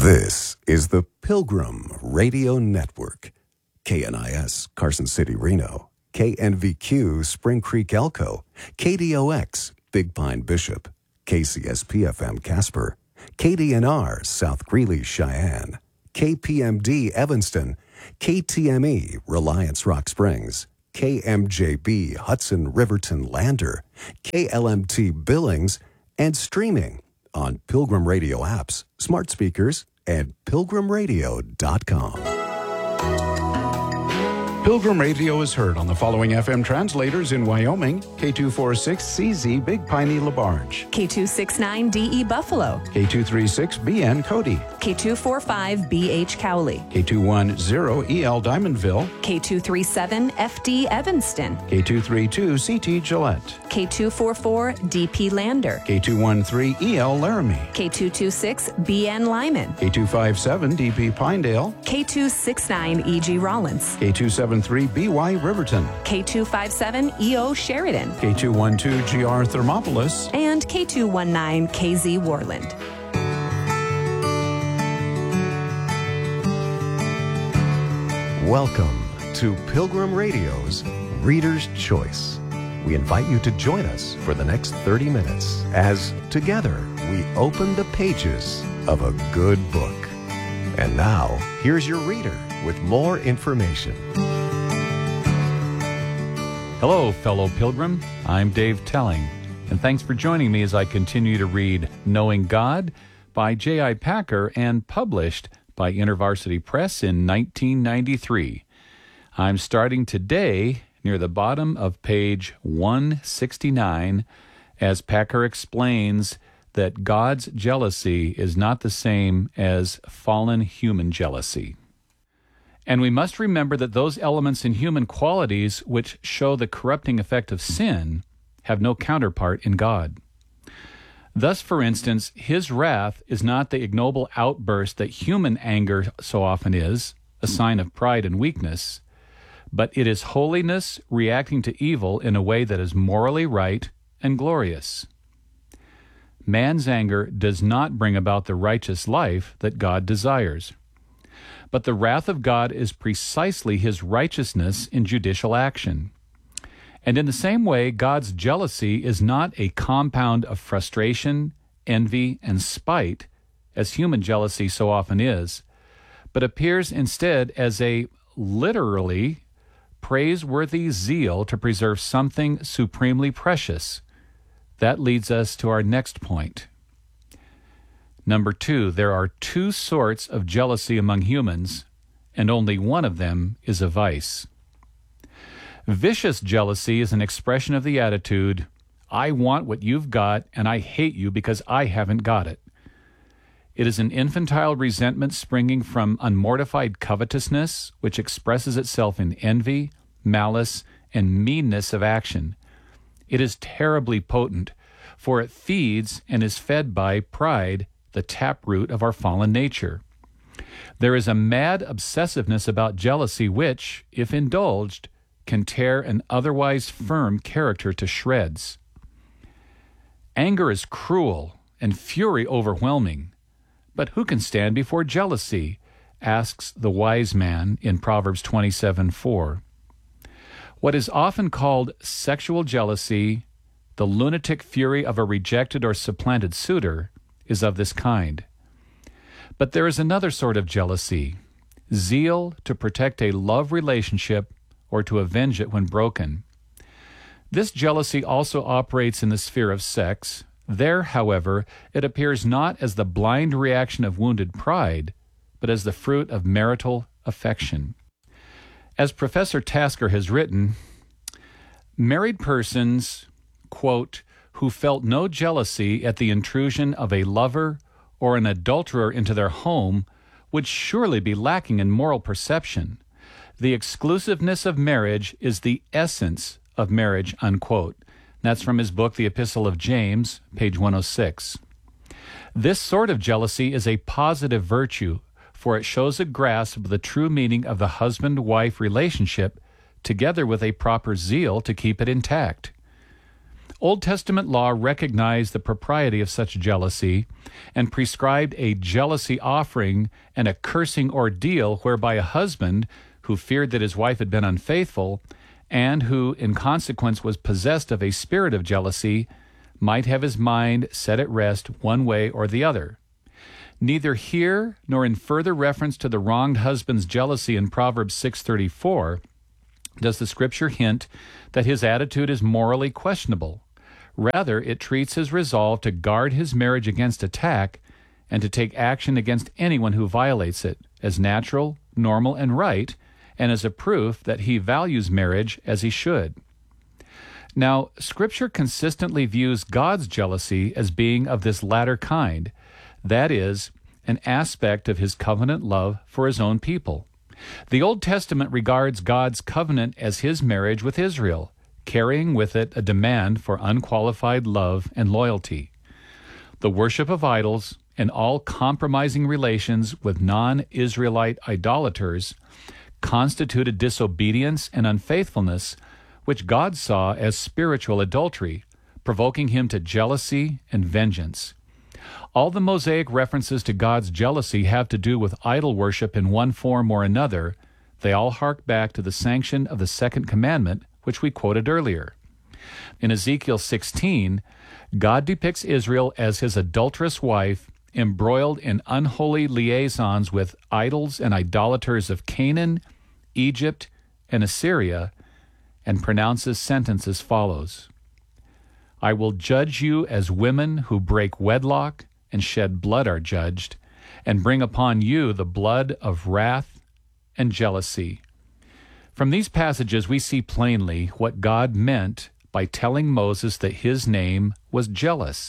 This is the Pilgrim Radio Network. KNIS, Carson City, Reno. KNVQ, Spring Creek, Elko. KDOX, Big Pine, Bishop. KCSP-FM, Casper. KDNR, South Greeley, Cheyenne. KPMD, Evanston. KTME, Reliance, Rock Springs. KMJB, Hudson, Riverton, Lander. KLMT, Billings. And streaming on Pilgrim Radio apps, smart speakers, and pilgrimradio.com. Pilgrim Radio is heard on the following FM translators in Wyoming: K246CZ Big Piney LaBarge, K269DE Buffalo, K236BN Cody, K245BH Cowley, K210EL Diamondville, K237FD Evanston, K232CT Gillette, K244DP Lander, K213EL Laramie, K226BN Lyman, K257DP Pinedale, K269EG Rollins, K273BY Riverton, K257EO Sheridan, K212GR Thermopolis, and K219KZ Warland. Welcome to Pilgrim Radio's Reader's Choice. We invite you to join us for the next 30 minutes as together we open the pages of a good book. And now, here's your reader with more information. Hello, fellow pilgrim. I'm Dave Telling, and thanks for joining me as I continue to read Knowing God by J.I. Packer and published by InterVarsity Press in 1993. I'm starting today near the bottom of page 169 as Packer explains that God's jealousy is not the same as fallen human jealousy. And we must remember that those elements in human qualities which show the corrupting effect of sin have no counterpart in God. Thus, for instance, his wrath is not the ignoble outburst that human anger so often is, a sign of pride and weakness, but it is holiness reacting to evil in a way that is morally right and glorious. Man's anger does not bring about the righteous life that God desires. But the wrath of God is precisely his righteousness in judicial action. And in the same way, God's jealousy is not a compound of frustration, envy, and spite, as human jealousy so often is, but appears instead as a literally praiseworthy zeal to preserve something supremely precious. That leads us to our next point. Number 2, there are two sorts of jealousy among humans, and only one of them is a vice. Vicious jealousy is an expression of the attitude, I want what you've got, and I hate you because I haven't got it. It is an infantile resentment springing from unmortified covetousness, which expresses itself in envy, malice, and meanness of action. It is terribly potent, for it feeds and is fed by pride, the taproot of our fallen nature. There is a mad obsessiveness about jealousy which, if indulged, can tear an otherwise firm character to shreds. Anger is cruel and fury overwhelming, but who can stand before jealousy? Asks the wise man in Proverbs 27:4. What is often called sexual jealousy, the lunatic fury of a rejected or supplanted suitor, is of this kind. But there is another sort of jealousy, zeal to protect a love relationship or to avenge it when broken. This jealousy also operates in the sphere of sex. There, however, it appears not as the blind reaction of wounded pride, but as the fruit of marital affection. As Professor Tasker has written, married persons, quote, who felt no jealousy at the intrusion of a lover or an adulterer into their home would surely be lacking in moral perception. The exclusiveness of marriage is the essence of marriage, unquote. That's from his book, The Epistle of James, page 106. This sort of jealousy is a positive virtue, for it shows a grasp of the true meaning of the husband-wife relationship together with a proper zeal to keep it intact. Old Testament law recognized the propriety of such jealousy and prescribed a jealousy offering and a cursing ordeal whereby a husband who feared that his wife had been unfaithful and who, in consequence, was possessed of a spirit of jealousy might have his mind set at rest one way or the other. Neither here nor in further reference to the wronged husband's jealousy in Proverbs 6:34 does the Scripture hint that his attitude is morally questionable. Rather, it treats his resolve to guard his marriage against attack and to take action against anyone who violates it as natural, normal, and right, and as a proof that he values marriage as he should. Now, Scripture consistently views God's jealousy as being of this latter kind, that is, an aspect of his covenant love for his own people. The Old Testament regards God's covenant as his marriage with Israel, carrying with it a demand for unqualified love and loyalty. The worship of idols and all compromising relations with non-Israelite idolaters constituted disobedience and unfaithfulness, which God saw as spiritual adultery, provoking him to jealousy and vengeance. All the Mosaic references to God's jealousy have to do with idol worship in one form or another. They all hark back to the sanction of the second commandment, which we quoted earlier. In Ezekiel 16, God depicts Israel as his adulterous wife, embroiled in unholy liaisons with idols and idolaters of Canaan, Egypt, and Assyria, and pronounces sentence as follows: I will judge you as women who break wedlock and shed blood are judged, and bring upon you the blood of wrath and jealousy. From these passages, we see plainly what God meant by telling Moses that his name was jealous.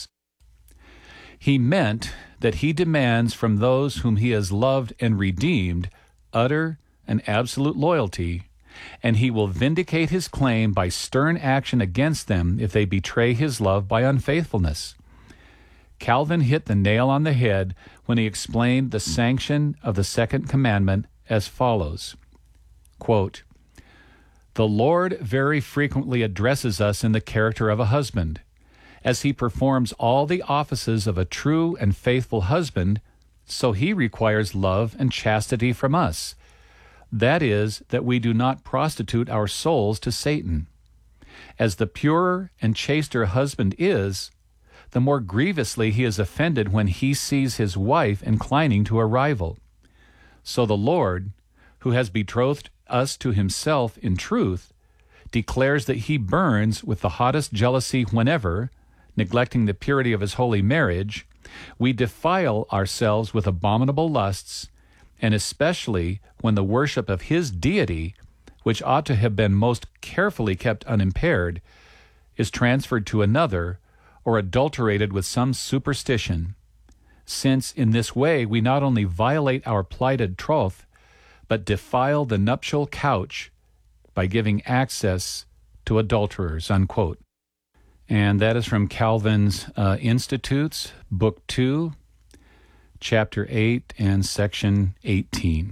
He meant that he demands from those whom he has loved and redeemed utter and absolute loyalty, and he will vindicate his claim by stern action against them if they betray his love by unfaithfulness. Calvin hit the nail on the head when he explained the sanction of the second commandment as follows, quote, The Lord very frequently addresses us in the character of a husband. As he performs all the offices of a true and faithful husband, so he requires love and chastity from us. That is, that we do not prostitute our souls to Satan. As the purer and chaster a husband is, the more grievously he is offended when he sees his wife inclining to a rival. So the Lord, who has betrothed us to himself in truth, declares that he burns with the hottest jealousy whenever, neglecting the purity of his holy marriage, we defile ourselves with abominable lusts, and especially when the worship of his deity, which ought to have been most carefully kept unimpaired, is transferred to another or adulterated with some superstition, since in this way we not only violate our plighted troth, but defile the nuptial couch by giving access to adulterers, unquote. And that is from Calvin's Institutes, Book 2, Chapter 8 and Section 18.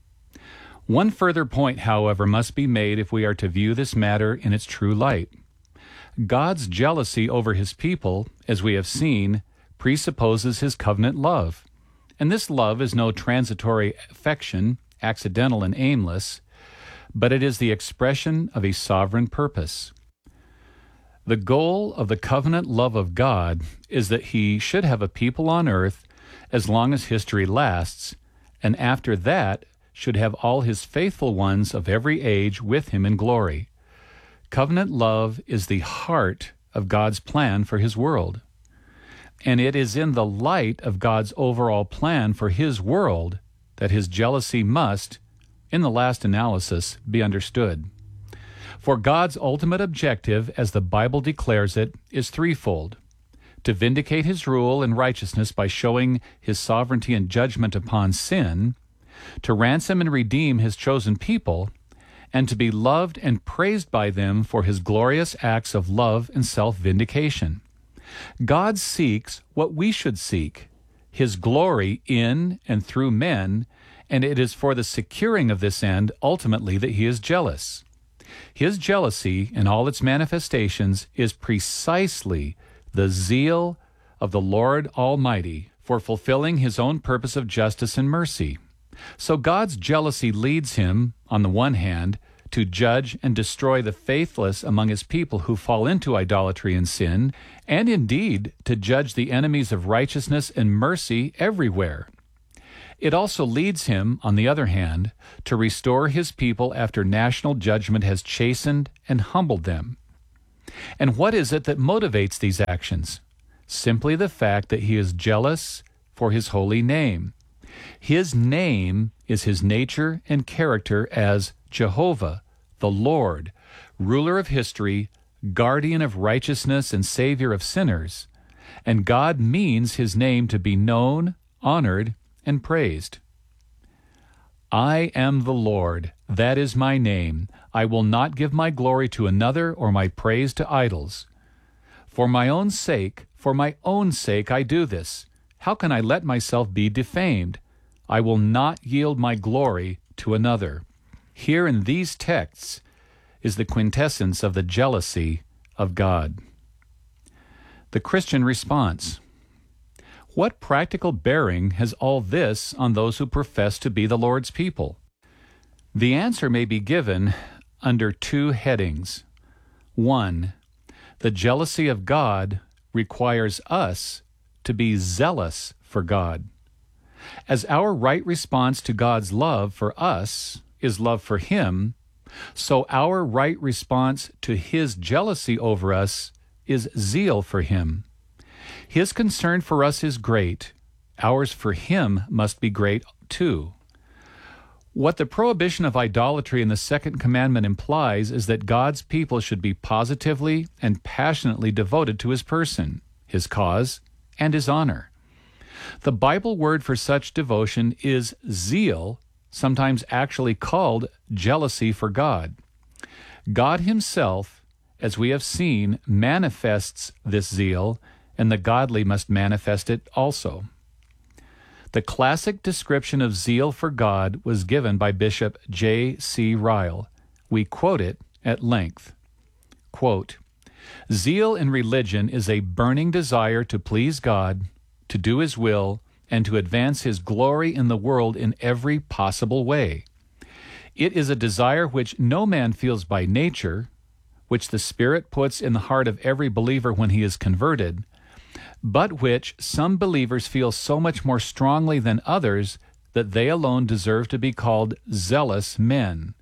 One further point, however, must be made if we are to view this matter in its true light. God's jealousy over his people, as we have seen, presupposes his covenant love. And this love is no transitory affection, accidental and aimless, but it is the expression of a sovereign purpose. The goal of the covenant love of God is that he should have a people on earth as long as history lasts, and after that should have all his faithful ones of every age with him in glory. Covenant love is the heart of God's plan for his world. And it is in the light of God's overall plan for his world that his jealousy must, in the last analysis, be understood. For God's ultimate objective, as the Bible declares it, is threefold: to vindicate his rule and righteousness by showing his sovereignty and judgment upon sin, to ransom and redeem his chosen people, and to be loved and praised by them for his glorious acts of love and self-vindication. God seeks what we should seek, his glory in and through men, and it is for the securing of this end ultimately that he is jealous. His jealousy in all its manifestations is precisely the zeal of the Lord Almighty for fulfilling His own purpose of justice and mercy. So God's jealousy leads Him, on the one hand, to judge and destroy the faithless among His people who fall into idolatry and sin, and indeed to judge the enemies of righteousness and mercy everywhere. It also leads Him, on the other hand, to restore His people after national judgment has chastened and humbled them. And what is it that motivates these actions? Simply the fact that He is jealous for His holy name. His name is His nature and character as Jehovah, the Lord, ruler of history, guardian of righteousness and Savior of sinners. And God means His name to be known, honored, and praised. I am the Lord, that is my name. I will not give my glory to another or my praise to idols. For my own sake I do this. How can I let myself be defamed? I will not yield my glory to another. Here in these texts is the quintessence of the jealousy of God. The Christian response. What practical bearing has all this on those who profess to be the Lord's people? The answer may be given under two headings. 1. The jealousy of God requires us to be zealous for God. As our right response to God's love for us is love for Him, so our right response to His jealousy over us is zeal for Him. His concern for us is great. Ours for Him must be great too. What the prohibition of idolatry in the second commandment implies is that God's people should be positively and passionately devoted to His person, His cause, and His honor. The Bible word for such devotion is zeal, sometimes actually called jealousy for God. God Himself, as we have seen, manifests this zeal, and the godly must manifest it also. The classic description of zeal for God was given by Bishop J.C. Ryle. We quote it at length. Quote, "Zeal in religion is a burning desire to please God, to do His will, and to advance His glory in the world in every possible way. It is a desire which no man feels by nature, which the Spirit puts in the heart of every believer when he is converted, but which some believers feel so much more strongly than others that they alone deserve to be called zealous men.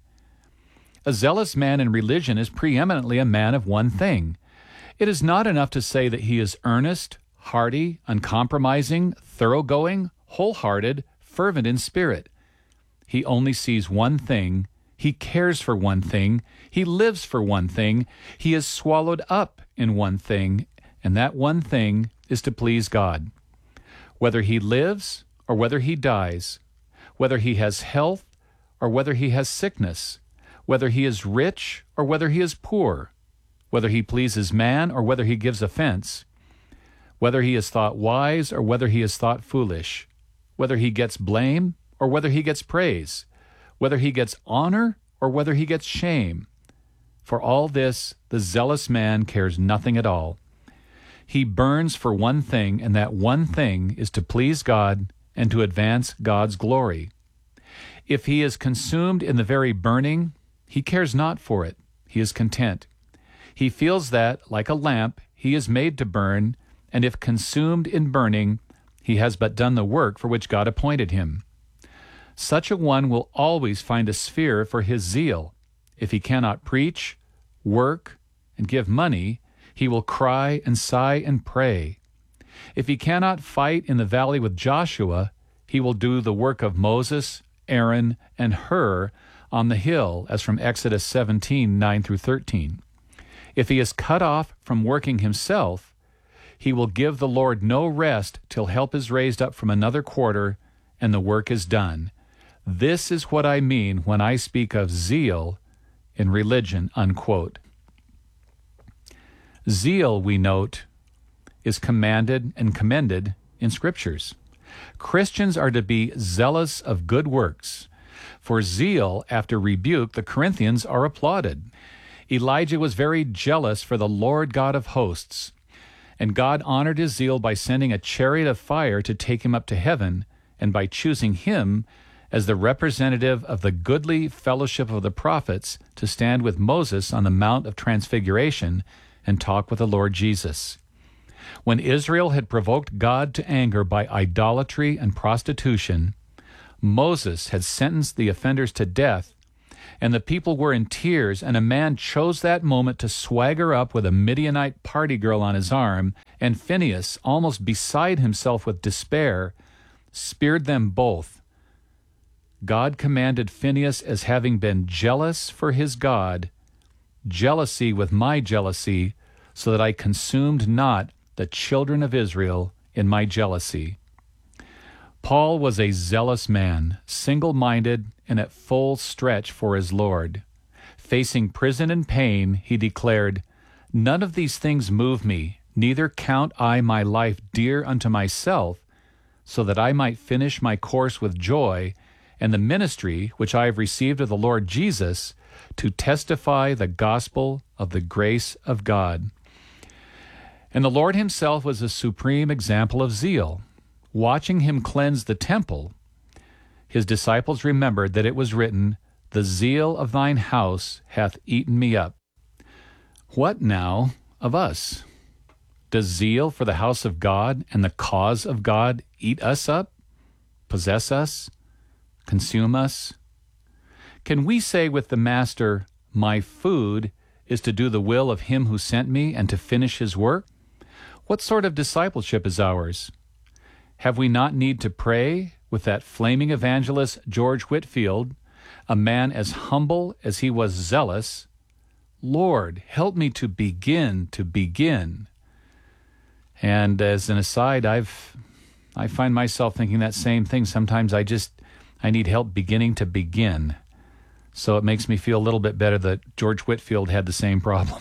A zealous man in religion is preeminently a man of one thing. It is not enough to say that he is earnest, hearty, uncompromising, thoroughgoing, wholehearted, fervent in spirit. He only sees one thing, he cares for one thing, he lives for one thing, he is swallowed up in one thing, and that one thing is to please God. Whether he lives or whether he dies, whether he has health or whether he has sickness, whether he is rich or whether he is poor, whether he pleases man or whether he gives offense, whether he is thought wise or whether he is thought foolish, whether he gets blame or whether he gets praise, whether he gets honor or whether he gets shame. For all this, the zealous man cares nothing at all. He burns for one thing, and that one thing is to please God and to advance God's glory. If he is consumed in the very burning, he cares not for it. He is content. He feels that, like a lamp, he is made to burn, and if consumed in burning, he has but done the work for which God appointed him. Such a one will always find a sphere for his zeal. If he cannot preach, work, and give money, he will cry and sigh and pray. If he cannot fight in the valley with Joshua, he will do the work of Moses, Aaron, and Hur on the hill, as from Exodus 17, 9 through 13. If he is cut off from working himself, he will give the Lord no rest till help is raised up from another quarter and the work is done. This is what I mean when I speak of zeal in religion," unquote. Zeal, we note, is commanded and commended in Scriptures. Christians are to be zealous of good works. For zeal after rebuke, the Corinthians are applauded. Elijah was very jealous for the Lord God of hosts, and God honored his zeal by sending a chariot of fire to take him up to heaven, and by choosing him as the representative of the goodly fellowship of the prophets to stand with Moses on the Mount of Transfiguration and talk with the Lord Jesus. When Israel had provoked God to anger by idolatry and prostitution, Moses had sentenced the offenders to death, and the people were in tears, and a man chose that moment to swagger up with a Midianite party girl on his arm, and Phinehas, almost beside himself with despair, speared them both. God commanded Phinehas, as having been jealous for his God, jealousy with my jealousy, so that I consumed not the children of Israel in my jealousy. Paul was a zealous man, single-minded and at full stretch for his Lord. Facing prison and pain, he declared, "None of these things move me, neither count I my life dear unto myself, so that I might finish my course with joy, and the ministry which I have received of the Lord Jesus, to testify the gospel of the grace of God." And the Lord himself was a supreme example of zeal. Watching him cleanse the temple, his disciples remembered that it was written, "The zeal of thine house hath eaten me up." What now of us? Does zeal for the house of God and the cause of God eat us up, possess us, consume us? Can we say with the Master, "My food is to do the will of him who sent me and to finish his work"? What sort of discipleship is ours? Have we not need to pray with that flaming evangelist George Whitefield, a man as humble as he was zealous, "Lord, help me to begin to begin"? And as an aside, I find myself thinking that same thing. Sometimes I need help beginning to begin. So it makes me feel a little bit better that George Whitefield had the same problem.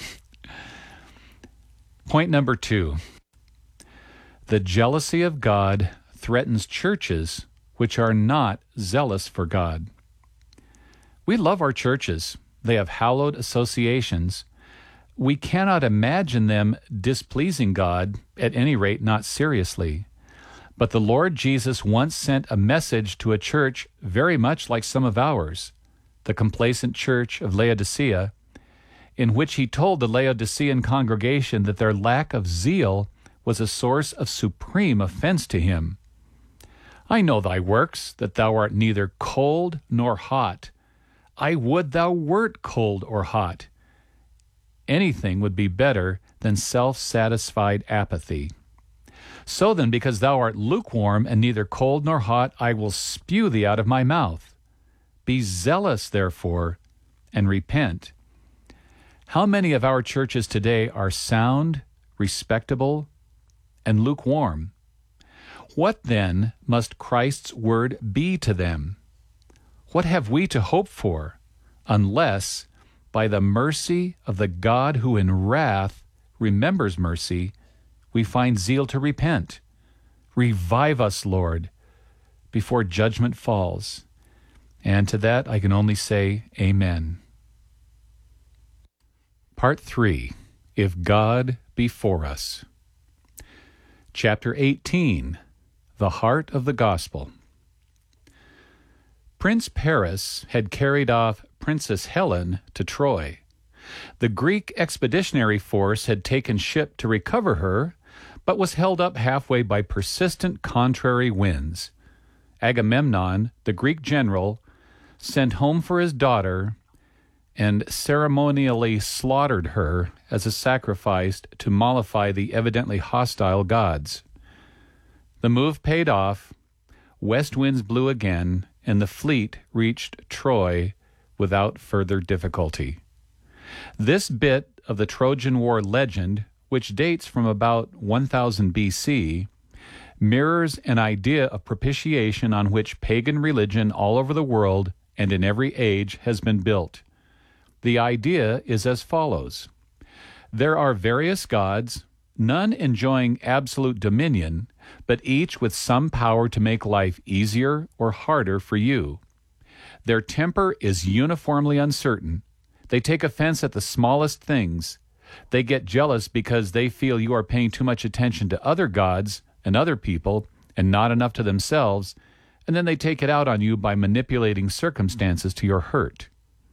Point number 2. The jealousy of God threatens churches which are not zealous for God. We love our churches. They have hallowed associations. We cannot imagine them displeasing God, at any rate not seriously. But the Lord Jesus once sent a message to a church very much like some of ours, the complacent church of Laodicea, in which he told the Laodicean congregation that their lack of zeal was a source of supreme offense to him. "I know thy works, that thou art neither cold nor hot. I would thou wert cold or hot." Anything would be better than self-satisfied apathy. "So then, because thou art lukewarm and neither cold nor hot, I will spew thee out of my mouth. Be zealous, therefore, and repent." How many of our churches today are sound, respectable, and lukewarm? What then must Christ's word be to them? What have we to hope for, unless, by the mercy of the God who in wrath remembers mercy, we find zeal to repent? Revive us, Lord, before judgment falls. And to that I can only say, Amen. Part 3. If God be for us. Chapter 18. The Heart of the Gospel. Prince Paris had carried off Princess Helen to Troy. The Greek expeditionary force had taken ship to recover her, but was held up halfway by persistent contrary winds. Agamemnon, the Greek general, sent home for his daughter and ceremonially slaughtered her as a sacrifice to mollify the evidently hostile gods. The move paid off, west winds blew again, and the fleet reached Troy without further difficulty. This bit of the Trojan War legend, which dates from about 1000 BC, mirrors an idea of propitiation on which pagan religion all over the world and in every age has been built. The idea is as follows. There are various gods, none enjoying absolute dominion, but each with some power to make life easier or harder for you. Their temper is uniformly uncertain. They take offense at the smallest things. They get jealous because they feel you are paying too much attention to other gods and other people and not enough to themselves, and then they take it out on you by manipulating circumstances to your hurt.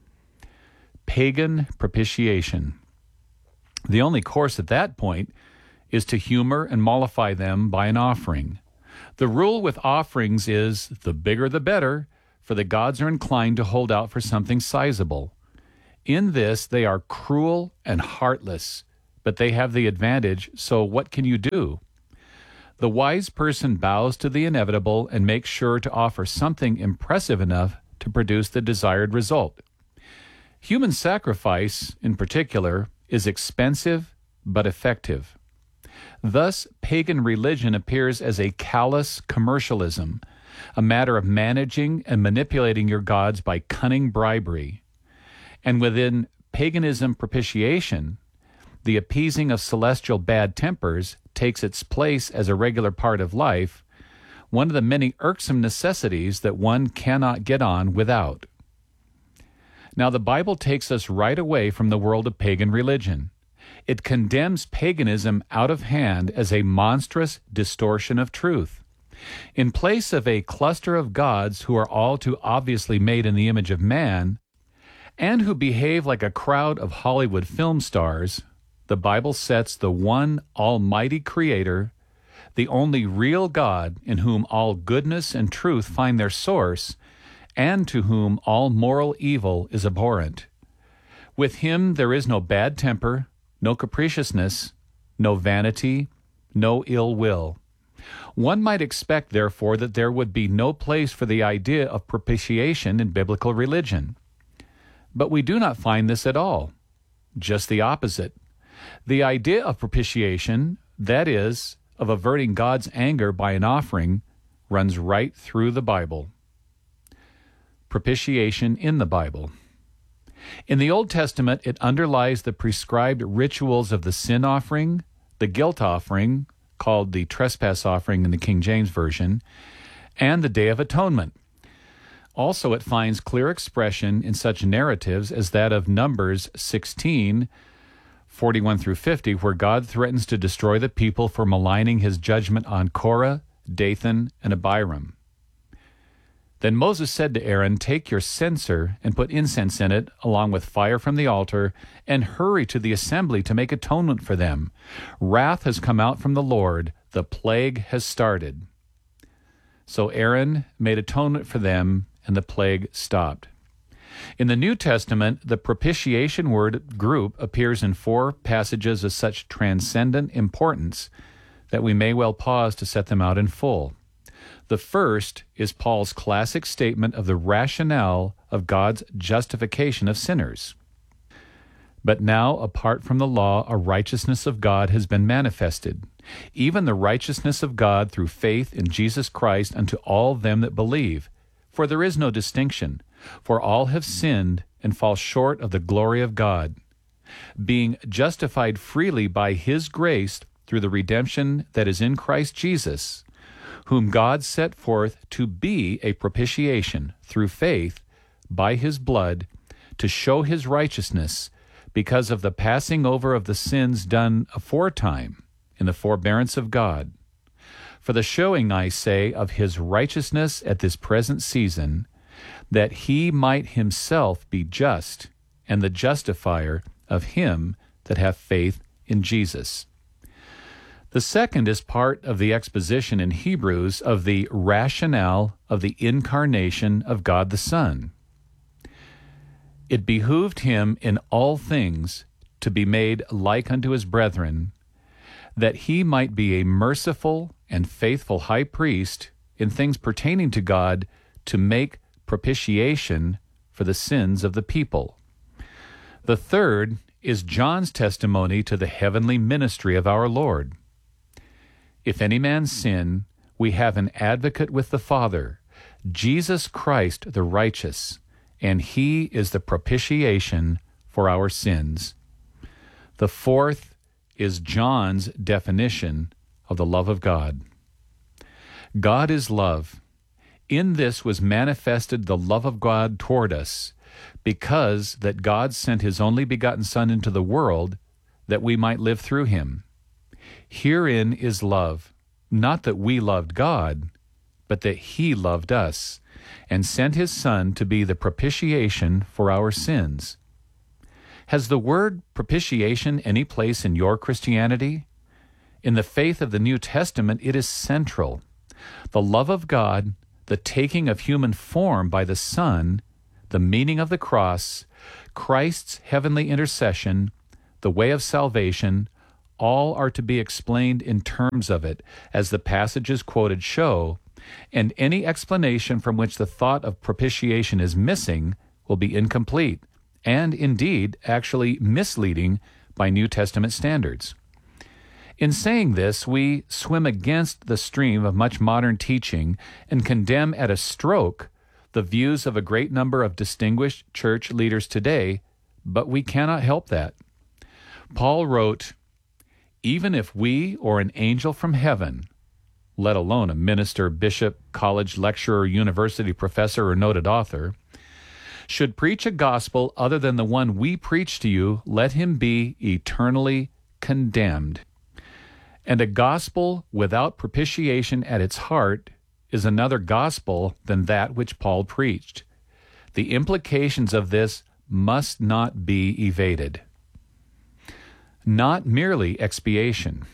Pagan propitiation. The only course at that point is to humor and mollify them by an offering. The rule with offerings is the bigger the better, for the gods are inclined to hold out for something sizable. In this, they are cruel and heartless, but they have the advantage, so what can you do? The wise person bows to the inevitable and makes sure to offer something impressive enough to produce the desired result. Human sacrifice, in particular, is expensive but effective. Thus, pagan religion appears as a callous commercialism, a matter of managing and manipulating your gods by cunning bribery. And within paganism propitiation, the appeasing of celestial bad tempers takes its place as a regular part of life, one of the many irksome necessities that one cannot get on without. Now, the Bible takes us right away from the world of pagan religion. It condemns paganism out of hand as a monstrous distortion of truth. In place of a cluster of gods who are all too obviously made in the image of man, and who behave like a crowd of Hollywood film stars, the Bible sets the one almighty Creator, the only real God in whom all goodness and truth find their source, and to whom all moral evil is abhorrent. With him there is no bad temper, no capriciousness, no vanity, no ill will. One might expect, therefore, that there would be no place for the idea of propitiation in biblical religion. But we do not find this at all. Just the opposite. The idea of propitiation, that is, of averting God's anger by an offering, runs right through the Bible. Propitiation in the Bible. In the Old Testament, it underlies the prescribed rituals of the sin offering, the guilt offering, called the trespass offering in the King James Version, and the Day of Atonement. Also, it finds clear expression in such narratives as that of Numbers 16, 41 through 50, where God threatens to destroy the people for maligning his judgment on Korah, Dathan, and Abiram. Then Moses said to Aaron, "Take your censer and put incense in it, along with fire from the altar, and hurry to the assembly to make atonement for them. Wrath has come out from the Lord. The plague has started." So Aaron made atonement for them, and the plague stopped. In the New Testament, the propitiation word group appears in 4 passages of such transcendent importance that we may well pause to set them out in full. The first is Paul's classic statement of the rationale of God's justification of sinners. But now, apart from the law, a righteousness of God has been manifested, even the righteousness of God through faith in Jesus Christ unto all them that believe. For there is no distinction, for all have sinned and fall short of the glory of God, being justified freely by his grace through the redemption that is in Christ Jesus, whom God set forth to be a propitiation through faith by his blood, to show his righteousness, because of the passing over of the sins done aforetime in the forbearance of God. For the showing, I say, of his righteousness at this present season, that he might himself be just, and the justifier of him that hath faith in Jesus. The second is part of the exposition in Hebrews of the rationale of the incarnation of God the Son. It behooved him in all things to be made like unto his brethren, that he might be a merciful and faithful high priest in things pertaining to God, to make propitiation for the sins of the people. The third is John's testimony to the heavenly ministry of our Lord. If any man sin, we have an advocate with the Father, Jesus Christ the righteous, and he is the propitiation for our sins. The fourth is John's definition of the love of God. God is love. In this was manifested the love of God toward us, because that God sent his only begotten Son into the world, that we might live through him. Herein is love, not that we loved God, but that he loved us, and sent his Son to be the propitiation for our sins. Has the word propitiation any place in your Christianity? In the faith of the New Testament, it is central. The love of God, the taking of human form by the Son, the meaning of the cross, Christ's heavenly intercession, the way of salvation, all are to be explained in terms of it, as the passages quoted show, and any explanation from which the thought of propitiation is missing will be incomplete, and indeed actually misleading by New Testament standards. In saying this, we swim against the stream of much modern teaching and condemn at a stroke the views of a great number of distinguished church leaders today, but we cannot help that. Paul wrote, "Even if we or an angel from heaven, let alone a minister, bishop, college lecturer, university professor, or noted author, should preach a gospel other than the one we preach to you, let him be eternally condemned." And a gospel without propitiation at its heart is another gospel than that which Paul preached. The implications of this must not be evaded. Not merely expiation.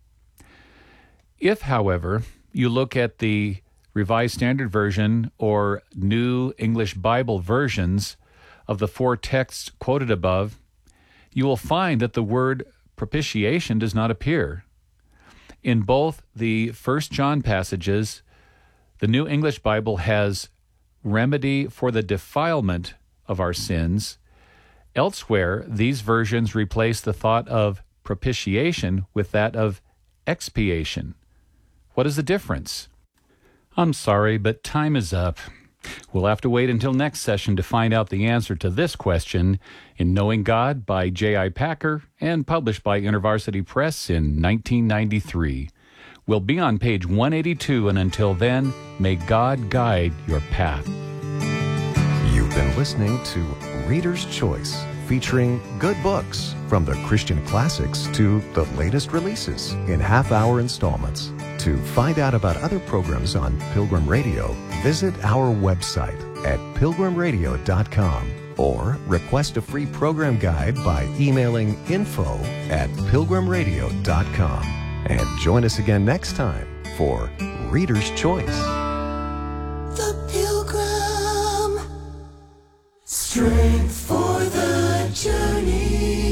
If, however, you look at the Revised Standard Version or New English Bible versions of the four texts quoted above, you will find that the word propitiation does not appear. In both the 1 John passages, the New English Bible has remedy for the defilement of our sins. Elsewhere, these versions replace the thought of propitiation with that of expiation. What is the difference? I'm sorry, but time is up. We'll have to wait until next session to find out the answer to this question in Knowing God by J.I. Packer and published by InterVarsity Press in 1993. We'll be on page 182, and until then, may God guide your path. You've been listening to Reader's Choice, featuring good books from the Christian classics to the latest releases in half-hour installments. To find out about other programs on Pilgrim Radio, visit our website at pilgrimradio.com or request a free program guide by emailing info@pilgrimradio.com. And join us again next time for Reader's Choice. The Pilgrim, strength for the journey.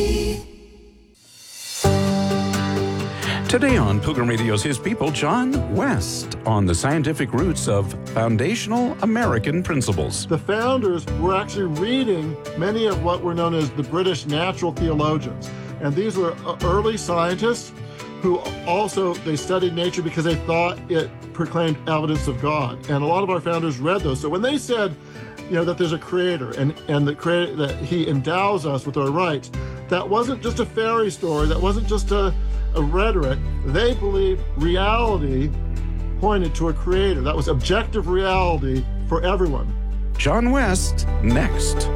Today on Pilgrim Radio's His People, John West on the scientific roots of foundational American principles. The founders were actually reading many of what were known as the British natural theologians. And these were early scientists who also, they studied nature because they thought it proclaimed evidence of God. And a lot of our founders read those. So when they said, that there's a creator and that he endows us with our rights, that wasn't just a fairy story. That wasn't just a rhetoric. They believed reality pointed to a creator. That was objective reality for everyone. John West, next.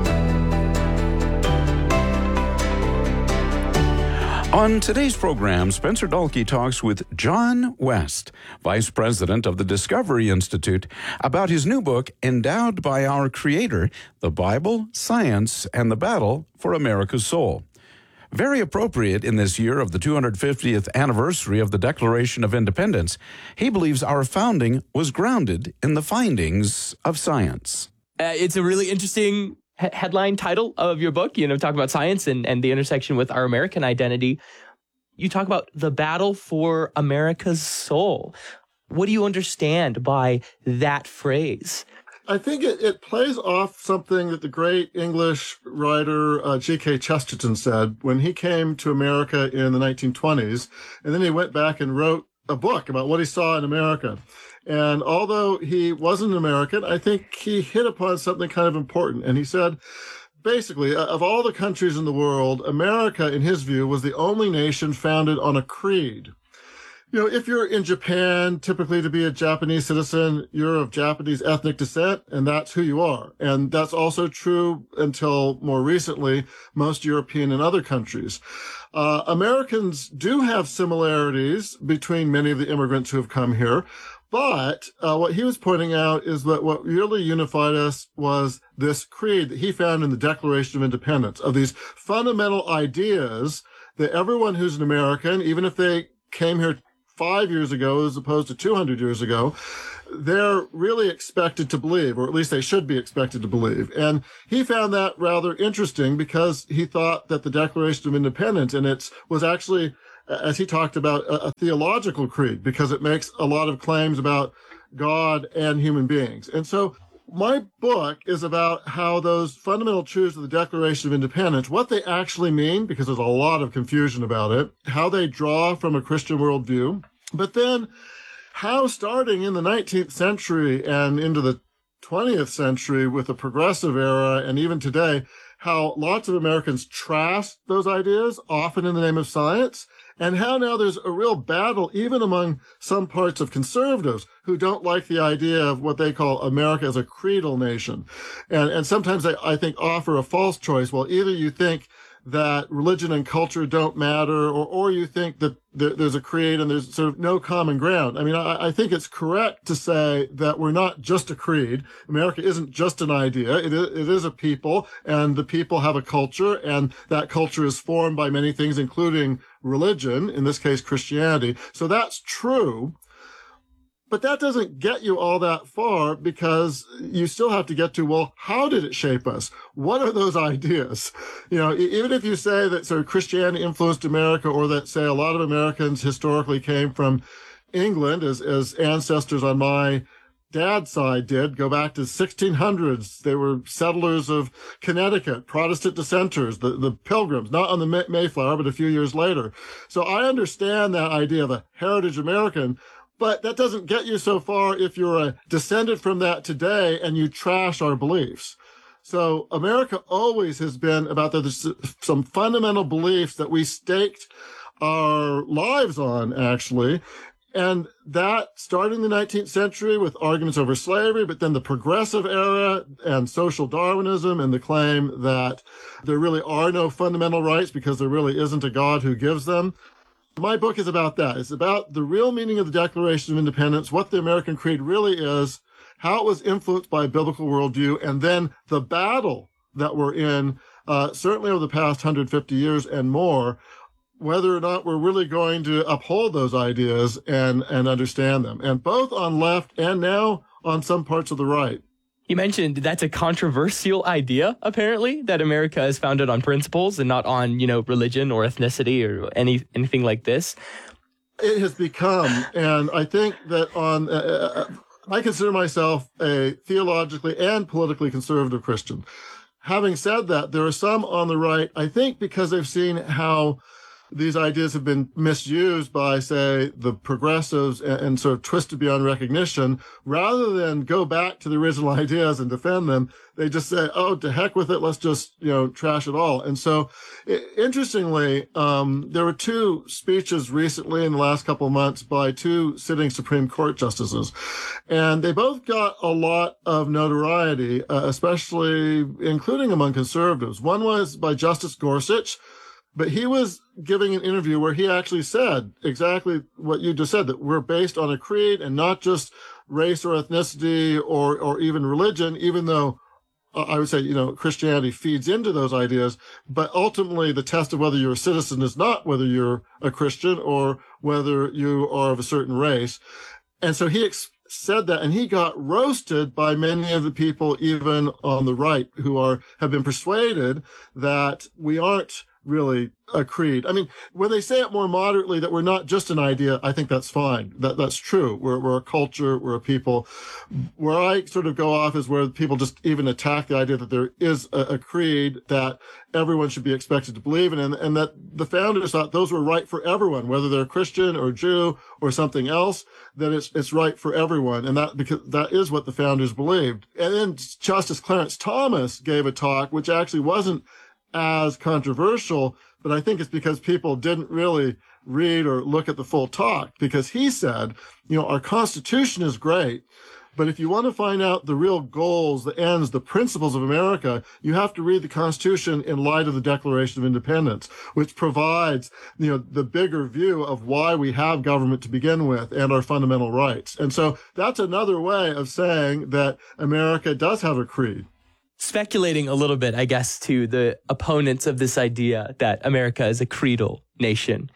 On today's program, Spencer Dalkey talks with John West, Vice President of the Discovery Institute, about his new book, Endowed by Our Creator, The Bible, Science, and the Battle for America's Soul. Very appropriate in this year of the 250th anniversary of the Declaration of Independence, he believes our founding was grounded in the findings of science. It's a really interesting headline title of your book, talk about science and the intersection with our American identity. You talk about the battle for America's soul. What do you understand by that phrase? I think it plays off something that the great English writer G.K. Chesterton said when he came to America in the 1920s, and then he went back and wrote a book about what he saw in America. And although he wasn't an American, I think he hit upon something kind of important. And he said, basically, of all the countries in the world, America, in his view, was the only nation founded on a creed. If you're in Japan, typically to be a Japanese citizen, you're of Japanese ethnic descent, and that's who you are. And that's also true until more recently, most European and other countries. Americans do have similarities between many of the immigrants who have come here. But what he was pointing out is that what really unified us was this creed that he found in the Declaration of Independence, of these fundamental ideas that everyone who's an American, even if they came here 5 years ago as opposed to 200 years ago, they're really expected to believe, or at least they should be expected to believe. And he found that rather interesting because he thought that the Declaration of Independence, and it was actually, as he talked about, a theological creed because it makes a lot of claims about God and human beings. And so my book is about how those fundamental truths of the Declaration of Independence, what they actually mean, because there's a lot of confusion about it, how they draw from a Christian worldview, but then how starting in the 19th century and into the 20th century with the progressive era and even today, how lots of Americans trash those ideas, often in the name of science, and how now there's a real battle even among some parts of conservatives who don't like the idea of what they call America as a creedal nation. And sometimes they, I think, offer a false choice. Well, either you think that religion and culture don't matter, or you think that there's a creed and there's sort of no common ground. I mean, I think it's correct to say that we're not just a creed. America isn't just an idea. It is a people, and the people have a culture, and that culture is formed by many things, including religion, in this case, Christianity. So that's true. But that doesn't get you all that far because you still have to get to, well, how did it shape us? What are those ideas? Even if you say that sort of Christianity influenced America, or that, say, a lot of Americans historically came from England, as ancestors on my dad's side did, go back to the 1600s. They were settlers of Connecticut, Protestant dissenters, the Pilgrims, not on the Mayflower, but a few years later. So I understand that idea of a heritage American. But that doesn't get you so far if you're a descendant from that today and you trash our beliefs. So America always has been about some fundamental beliefs that we staked our lives on, actually. And that started in the 19th century with arguments over slavery, but then the progressive era and social Darwinism and the claim that there really are no fundamental rights because there really isn't a God who gives them. My book is about that. It's about the real meaning of the Declaration of Independence, what the American Creed really is, how it was influenced by a biblical worldview, and then the battle that we're in, certainly over the past 150 years and more, whether or not we're really going to uphold those ideas and understand them. And both on left and now on some parts of the right. You mentioned that's a controversial idea, apparently, that America is founded on principles and not on, religion or ethnicity or anything like this. It has become, and I think that I consider myself a theologically and politically conservative Christian. Having said that, there are some on the right, I think because they've seen how these ideas have been misused by, say, the progressives and sort of twisted beyond recognition. Rather than go back to the original ideas and defend them, they just say, oh, to heck with it, let's just, trash it all. And so, interestingly, there were two speeches recently in the last couple of months by two sitting Supreme Court justices. And they both got a lot of notoriety, especially including among conservatives. One was by Justice Gorsuch, but he was giving an interview where he actually said exactly what you just said, that we're based on a creed and not just race or ethnicity or even religion, even though I would say, Christianity feeds into those ideas. But ultimately, the test of whether you're a citizen is not whether you're a Christian or whether you are of a certain race. And so he said that, and he got roasted by many of the people, even on the right, who have been persuaded that we aren't really a creed. I mean, when they say it more moderately that we're not just an idea, I think that's fine. That's true. We're a culture, we're a people. Where I sort of go off is where people just even attack the idea that there is a creed that everyone should be expected to believe in, and that the founders thought those were right for everyone, whether they're Christian or Jew or something else, that it's right for everyone. And because that is what the founders believed. And then Justice Clarence Thomas gave a talk, which actually wasn't as controversial, but I think it's because people didn't really read or look at the full talk, because he said, our Constitution is great, but if you want to find out the real goals, the ends, the principles of America, you have to read the Constitution in light of the Declaration of Independence, which provides, the bigger view of why we have government to begin with and our fundamental rights. And so that's another way of saying that America does have a creed. Speculating a little bit, I guess, to the opponents of this idea that America is a creedal nation.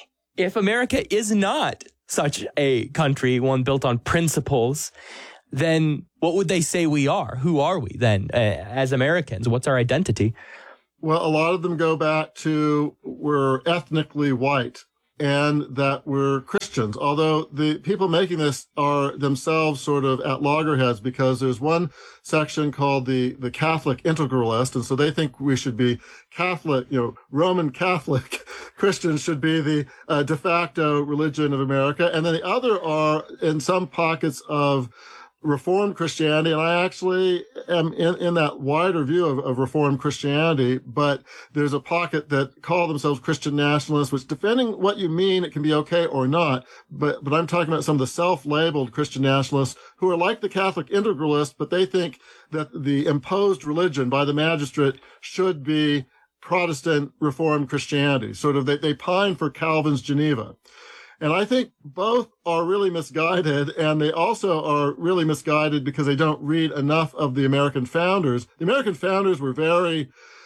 If America is not such a country, one built on principles, then what would they say we are? Who are we then as Americans? What's our identity? Well, a lot of them go back to we're ethnically white and that we're Christians, although the people making this are themselves sort of at loggerheads, because there's one section called the Catholic Integralist, and so they think we should be Catholic, Roman Catholic. Christians should be the de facto religion of America. And then the other are in some pockets of Reformed Christianity, and I actually am in that wider view of Reformed Christianity, but there's a pocket that call themselves Christian nationalists, which, depending what you mean, it can be okay or not, but I'm talking about some of the self-labeled Christian nationalists who are like the Catholic Integralists, but they think that the imposed religion by the magistrate should be Protestant Reformed Christianity. Sort of, they pine for Calvin's Geneva. And I think both are really misguided, and they also are really misguided because they don't read enough of the American founders. The American founders were very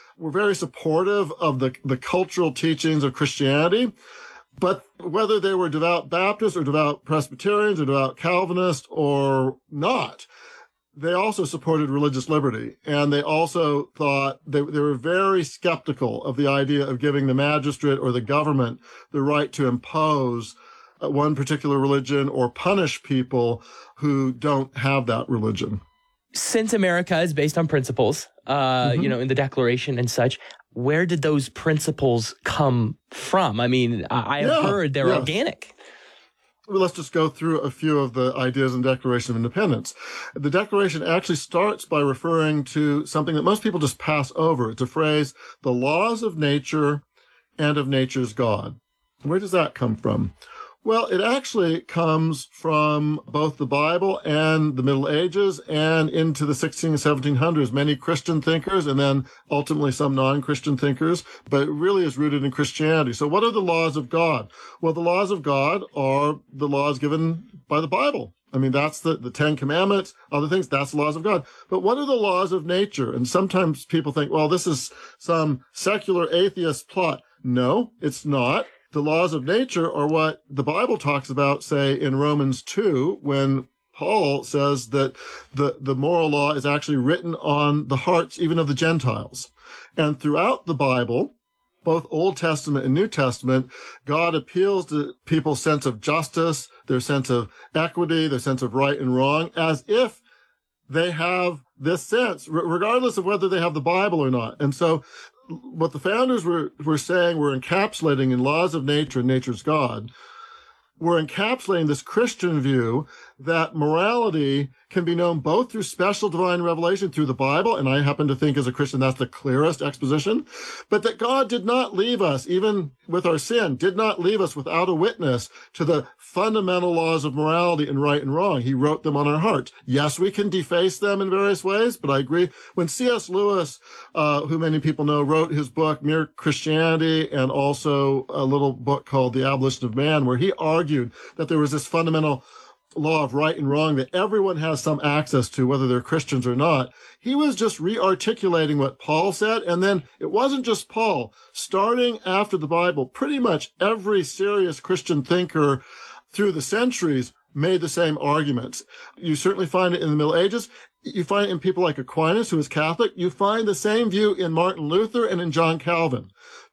supportive of the cultural teachings of Christianity, but whether they were devout Baptists or devout Presbyterians or devout Calvinists or not, they also supported religious liberty, and they also thought they were very skeptical of the idea of giving the magistrate or the government the right to impose one particular religion or punish people who don't have that religion. Since America is based on principles, in the Declaration and such, where did those principles come from? I mean, I have heard they're organic. Well, let's just go through a few of the ideas in the Declaration of Independence. The Declaration actually starts by referring to something that most people just pass over. It's a phrase, the laws of nature and of nature's God. Where does that come from? Well, it actually comes from both the Bible and the Middle Ages and into the 1600s and 1700s. Many Christian thinkers and then ultimately some non-Christian thinkers, but it really is rooted in Christianity. So what are the laws of God? Well, the laws of God are the laws given by the Bible. I mean, that's the Ten Commandments, other things, that's the laws of God. But what are the laws of nature? And sometimes people think, well, this is some secular atheist plot. No, it's not. The laws of nature are what the Bible talks about, say, in Romans 2, when Paul says that the moral law is actually written on the hearts even of the Gentiles. And throughout the Bible, both Old Testament and New Testament, God appeals to people's sense of justice, their sense of equity, their sense of right and wrong, as if they have this sense, regardless of whether they have the Bible or not. And so what the founders were saying, were encapsulating in laws of nature and nature's God, were encapsulating this Christian view that morality can be known both through special divine revelation through the Bible, and I happen to think as a Christian that's the clearest exposition, but that God did not leave us, even with our sin, did not leave us without a witness to the fundamental laws of morality and right and wrong. He wrote them on our hearts. Yes, we can deface them in various ways, but I agree. When C.S. Lewis, who many people know, wrote his book, Mere Christianity, and also a little book called The Abolition of Man, where he argued that there was this fundamental law of right and wrong that everyone has some access to, whether they're Christians or not. He was just re-articulating what Paul said. And then it wasn't just Paul. Starting after the Bible, pretty much every serious Christian thinker through the centuries made the same arguments. You certainly find it in the Middle Ages. You find it in people like Aquinas, who is Catholic. You find the same view in Martin Luther and in John Calvin.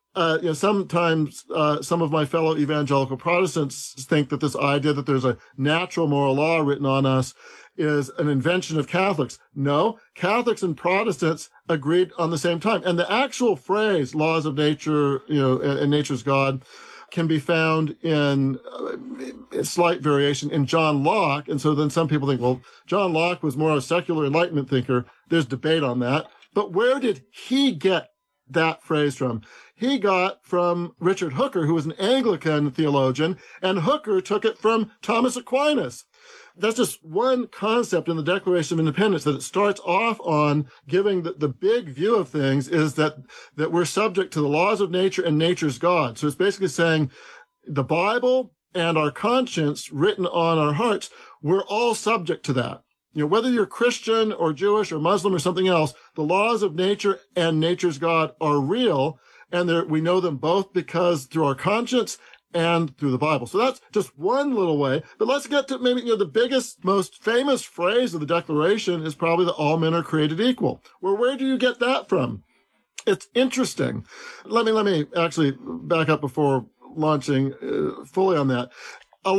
Sometimes some of my fellow evangelical Protestants think that this idea that there's a natural moral law written on us is an invention of Catholics. No, Catholics and Protestants agreed on the same time. And the actual phrase, laws of nature, and nature's God, can be found in a slight variation in John Locke. And so then some people think, well, John Locke was more a secular Enlightenment thinker. There's debate on that. But where did he get that phrase from? He got from Richard Hooker, who was an Anglican theologian, and Hooker took it from Thomas Aquinas. That's just one concept in the Declaration of Independence, that it starts off on giving the big view of things is that we're subject to the laws of nature and nature's God. So it's basically saying the Bible and our conscience written on our hearts, we're all subject to that. Whether you're Christian or Jewish or Muslim or something else, the laws of nature and nature's God are real, and we know them both because through our conscience and through the Bible. So that's just one little way. But let's get to maybe, the biggest, most famous phrase of the Declaration is probably that all men are created equal. Well, where do you get that from? It's interesting. Let me actually back up before launching fully on that.